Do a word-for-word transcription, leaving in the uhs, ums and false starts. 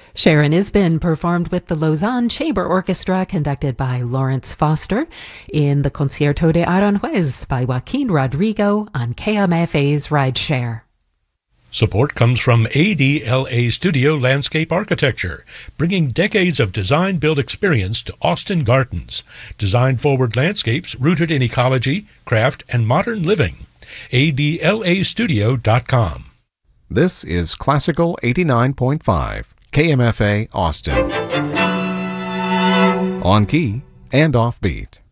Sharon Isbin performed with the Lausanne Chamber Orchestra, conducted by Lawrence Foster, in the Concierto de Aranjuez by Joaquin Rodrigo on K M F A's Rideshare. Support comes from A D L A Studio Landscape Architecture, bringing decades of design-build experience to Austin Gardens. Design-forward landscapes rooted in ecology, craft, and modern living. A D L A studio dot com. This is Classical eighty-nine point five, K M F A Austin. On key and off beat.